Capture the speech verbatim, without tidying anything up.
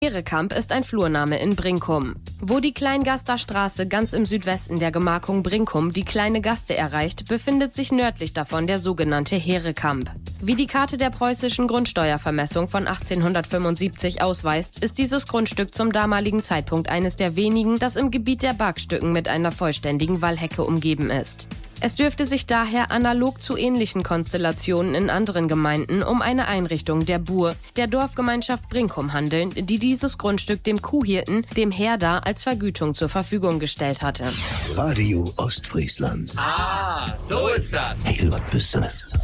Herekamp ist ein Flurname in Brinkum. Wo die Kleingaster Straße ganz im Südwesten der Gemarkung Brinkum die Kleine Gaste erreicht, befindet sich nördlich davon der sogenannte Herekamp. Wie die Karte der preußischen Grundsteuervermessung von achtzehnhundertfünfundsiebzig ausweist, ist dieses Grundstück zum damaligen Zeitpunkt eines der wenigen, das im Gebiet der Bergstücken mit einer vollständigen Wallhecke umgeben ist. Es dürfte sich daher analog zu ähnlichen Konstellationen in anderen Gemeinden um eine Einrichtung der Bur, der Dorfgemeinschaft Brinkum handeln, die dieses Grundstück dem Kuhhirten, dem Herder, als Vergütung zur Verfügung gestellt hatte. Radio Ostfriesland. Ah, so ist das. Hey, was bist du?